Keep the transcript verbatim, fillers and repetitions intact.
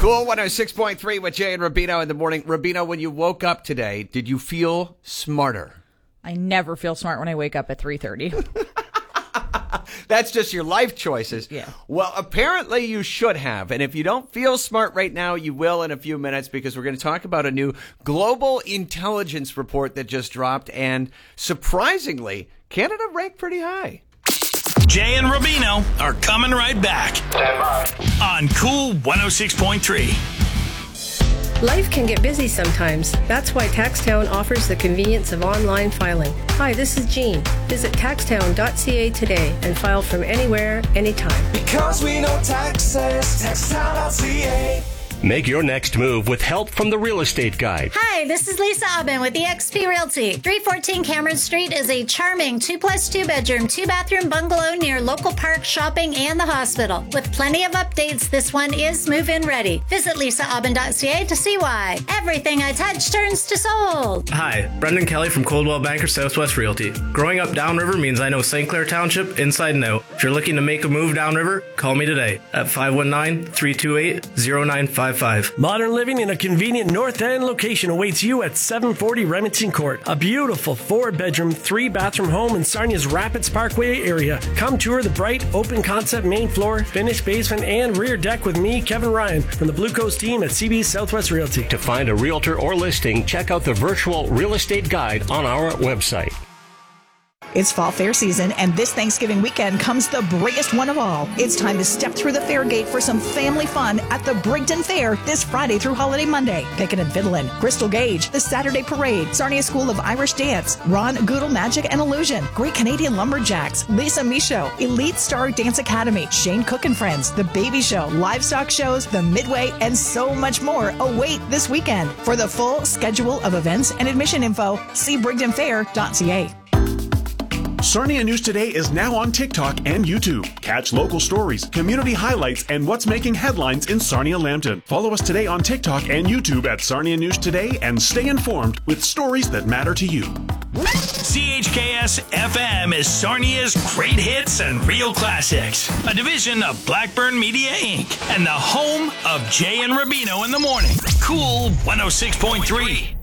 Cool one oh six point three with Jay and Rubino in the morning. Rubino, when you woke up today, did you feel smarter? I never feel smart when I wake up at three thirty. That's just your life choices. Yeah. Well, apparently you should have. And if you don't feel smart right now, you will in a few minutes, because we're going to talk about a new global intelligence report that just dropped. And surprisingly, Canada ranked pretty high. Jay and Rubino are coming right back on Cool one oh six point three. Life can get busy sometimes. That's why TaxTown offers the convenience of online filing. Hi, this is Jean. Visit taxtown dot c a today and file from anywhere, anytime. Because we know taxes, taxtown dot c a. Make your next move with help from the Real Estate Guide. Hi, this is Lisa Aubin with E X P Realty. three fourteen Cameron Street is a charming two plus two bedroom, two bathroom bungalow near local park, shopping, and the hospital. With plenty of updates, this one is move-in ready. Visit lisa aubin dot c a to see why. Everything I touch turns to sold. Hi, Brendan Kelly from Coldwell Banker Southwest Realty. Growing up downriver means I know Saint Clair Township inside and out. If you're looking to make a move downriver, call me today at five one nine, three two eight, zero nine five five. Modern living in a convenient North End location awaits you at seven forty Remington Court. A beautiful four-bedroom, three-bathroom home in Sarnia's Rapids Parkway area. Come tour the bright, open-concept main floor, finished basement, and rear deck with me, Kevin Ryan, from the Blue Coast team at C B Southwest Realty. To find a realtor or listing, check out the virtual real estate guide on our website. It's fall fair season, and this Thanksgiving weekend comes the biggest one of all. It's time to step through the fair gate for some family fun at the Brigden Fair this Friday through Holiday Monday. Pickin' and Fiddlin', Crystal Gauge, the Saturday Parade, Sarnia School of Irish Dance, Ron Goodle Magic and Illusion, Great Canadian Lumberjacks, Lisa Michaud, Elite Star Dance Academy, Shane Cook and Friends, The Baby Show, livestock shows, the Midway, and so much more await this weekend. For the full schedule of events and admission info, see brigden fair dot c a. Sarnia News Today is now on TikTok and YouTube. Catch local stories, community highlights, and what's making headlines in Sarnia-Lambton. Follow us today on TikTok and YouTube at Sarnia News Today and stay informed with stories that matter to you. C H K S F M is Sarnia's great hits and real classics. A division of Blackburn Media Incorporated and the home of Jay and Rubino in the morning. Cool one oh six point three.